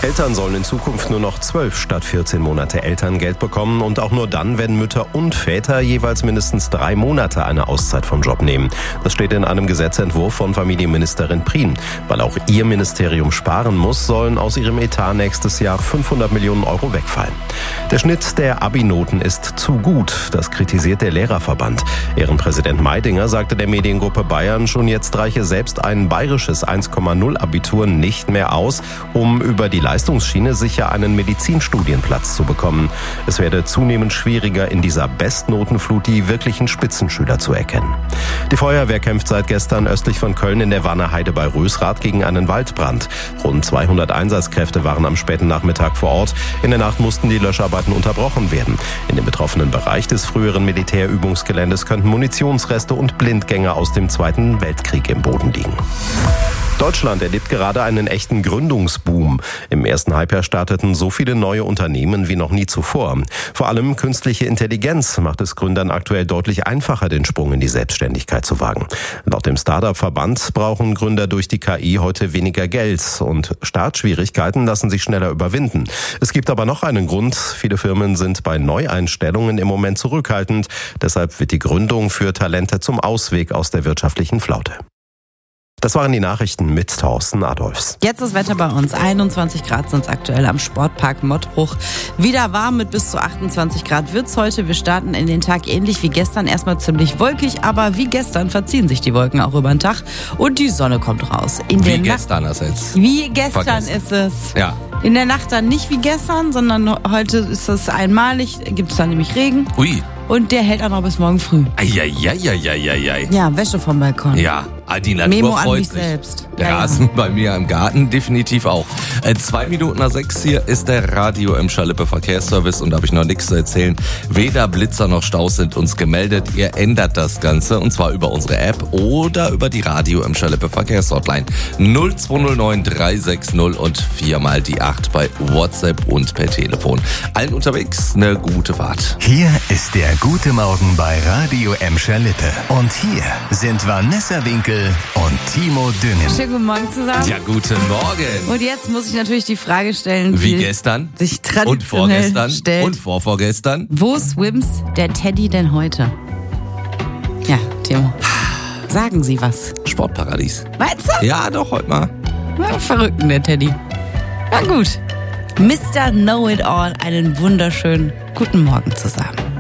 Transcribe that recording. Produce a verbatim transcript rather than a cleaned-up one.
Eltern sollen in Zukunft nur noch zwölf statt vierzehn Monate Elterngeld bekommen und auch nur dann, wenn Mütter und Väter jeweils mindestens drei Monate eine Auszeit vom Job nehmen. Das steht in einem Gesetzentwurf von Familienministerin Prien. Weil auch ihr Ministerium sparen muss, sollen aus ihrem Etat nächstes Jahr fünfhundert Millionen Euro wegfallen. Der Schnitt der Abi-Noten ist zu gut, das kritisiert der Lehrerverband. Ehrenpräsident Meidinger sagte der Mediengruppe Bayern, schon jetzt reiche selbst ein bayerisches eins Komma null Abitur nicht mehr aus, um über die Leistungsschiene sicher einen Medizinstudienplatz zu bekommen. Es werde zunehmend schwieriger, in dieser Bestnotenflut die wirklichen Spitzenschüler zu erkennen. Die Feuerwehr kämpft seit gestern östlich von Köln in der Warner Heide bei Rösrath gegen einen Waldbrand. Rund zweihundert Einsatzkräfte waren am späten Nachmittag vor Ort. In der Nacht mussten die Löscharbeiten unterbrochen werden. In dem betroffenen Bereich des früheren Militärübungsgeländes könnten Munitionsreste und Blindgänger aus dem Zweiten Weltkrieg im Boden liegen. Deutschland erlebt gerade einen echten Gründungsboom. Im ersten Halbjahr starteten so viele neue Unternehmen wie noch nie zuvor. Vor allem künstliche Intelligenz macht es Gründern aktuell deutlich einfacher, den Sprung in die Selbstständigkeit zu wagen. Laut dem Start-up-Verband brauchen Gründer durch die K I heute weniger Geld und Startschwierigkeiten lassen sich schneller überwinden. Es gibt aber noch einen Grund. Viele Firmen sind bei Neueinstellungen im Moment zurückhaltend. Deshalb wird die Gründung für Talente zum Ausweg aus der wirtschaftlichen Flaute. Das waren die Nachrichten mit Thorsten Adolfs. Jetzt das Wetter bei uns. einundzwanzig Grad sind es aktuell am Sportpark Mottbruch. Wieder warm mit bis zu achtundzwanzig Grad wird's heute. Wir starten in den Tag ähnlich wie gestern. Erstmal ziemlich wolkig, aber wie gestern verziehen sich die Wolken auch über den Tag. Und die Sonne kommt raus. In wie der gestern ist jetzt. Wie gestern vergessen. ist es. Ja. In der Nacht dann nicht wie gestern, sondern heute ist es einmalig. Gibt es dann nämlich Regen. Ui. Und der hält auch noch bis morgen früh. Eieieiei. Ja, Wäsche vom Balkon. Ja, die Natur Memo freut an mich sich. selbst. Der Ja, Rasen bei mir im Garten definitiv auch. Äh, zwei Minuten nach sechs hier ist der Radio im Schalippe Verkehrsservice und da habe ich noch nichts zu erzählen. Weder Blitzer noch Staus sind uns gemeldet. Ihr ändert das Ganze und zwar über unsere App oder über die Radio im Schalippe Verkehrshotline null zwei null neun drei sechs null und viermal die acht bei WhatsApp und per Telefon. Allen unterwegs eine gute Fahrt. Hier ist der gute Morgen bei Radio M Schalippe. Und hier sind Vanessa Winkel und Timo Düngen. Schönen guten Morgen zusammen. Ja, guten Morgen. Und jetzt muss ich natürlich die Frage stellen, Wie die gestern sich traditionell und vorgestern stellt. und vorvorgestern. Wo swims der Teddy denn heute? Ja, Timo. Sagen Sie was. Sportparadies. Meinst du? Ja, doch, heute mal. Na, verrückten, der Teddy. Na gut. Mister Know-It-All, einen wunderschönen guten Morgen zusammen.